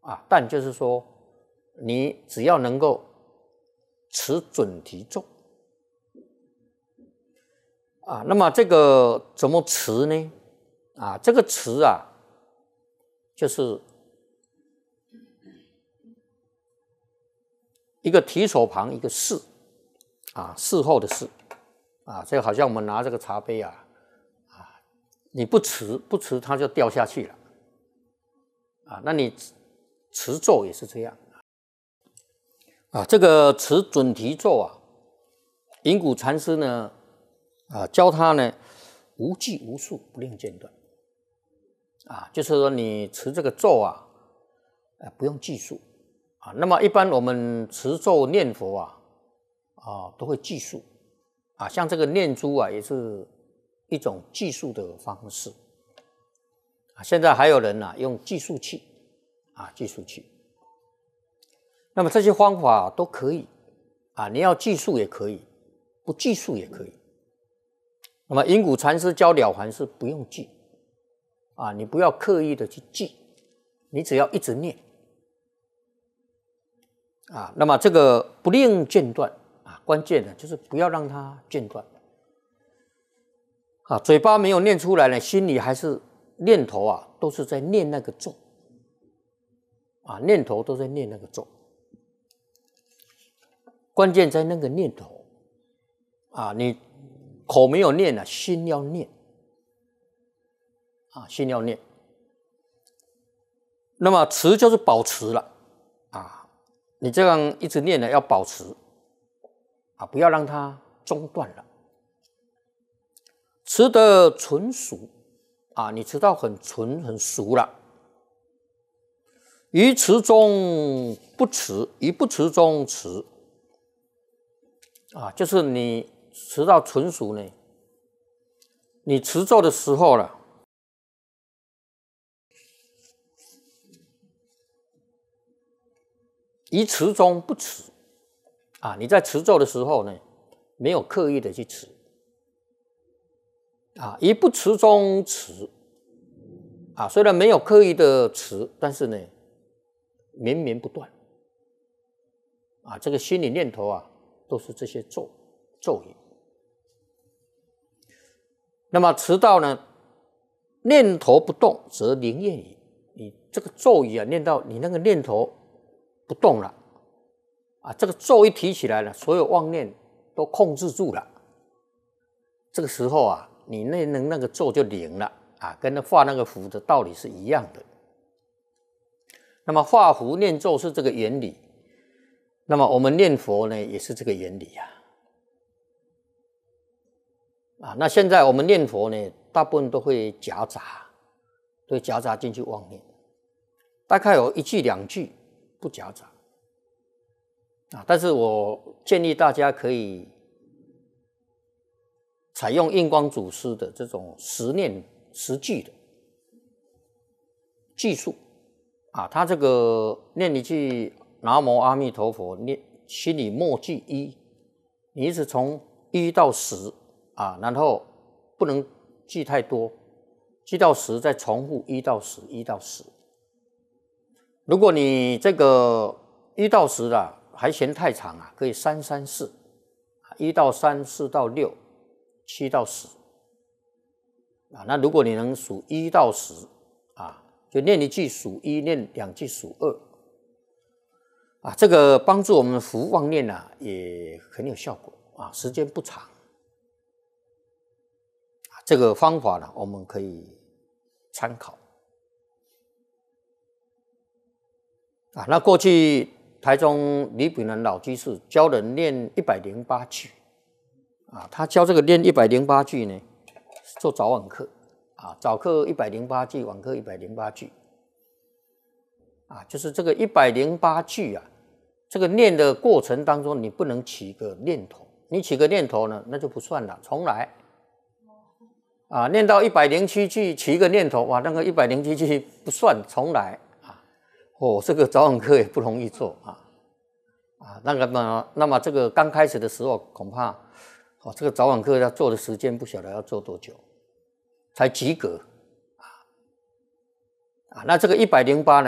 但就是说，你只要能够持准提咒那么这个怎么持呢？这个持就是一个提手旁一个侍侍候的侍这个好像我们拿这个茶杯你不持它就掉下去了那你持咒也是这样这个持准提咒隐谷禅师呢教他呢无计无数不令间断就是说你持这个咒不用计数那么一般我们持咒念佛都会计数像这个念珠也是一种计数的方式现在还有人用计数器计数器，那么这些方法都可以你要计数也可以，不计数也可以。那么隐谷禅师教了凡是不用记你不要刻意的去记，你只要一直念那么这个不令间断关键的就是不要让它间断嘴巴没有念出来呢，心里还是念头都是在念那个咒念头都在念那个咒，关键在那个念头你口没有念心要念心要念。那么持就是保持了你这样一直念要保持不要让它中断了。持得纯熟你持到很纯很熟了。于持中不持，于不持中持就是你持到纯熟呢，你持咒的时候了，于持中不持你在持咒的时候呢，没有刻意的去持于不持中持虽然没有刻意的持，但是呢绵绵不断这个心理念头都是这些咒语。那么持到呢念头不动则灵验矣，你这个咒语念到你那个念头不动了这个咒一提起来了，所有妄念都控制住了，这个时候你那个咒就灵了跟那画那个符的道理是一样的。那么画符念咒是这个原理，那么我们念佛呢也是这个原理那现在我们念佛呢大部分都会夹杂进去妄念，大概有一句两句不夹杂但是我建议大家可以采用印光祖师的这种实念实句的计数他这个念一句南无阿弥陀佛，念心里默记一，你一直从1到10然后不能记太多，记到10再重复1到10 1到10。如果你这个1到10还嫌太长可以3 3 4 1到3 4到6 7到10那如果你能数1到10就念一句数1，念2句数2这个帮助我们服妄念也很有效果时间不长这个方法我们可以参考那过去台中李炳南老居士教人念108句他教这个念108句呢做早晚课早课108句，晚课108句就是这个108句这个念的过程当中你不能起个念头，你起个念头呢那就不算了，重来念到107句起一个念头那个107句不算，重来这个早晚课也不容易做那么这个刚开始的时候恐怕这个早晚课要做的时间不晓得要做多久才及格那这个108呢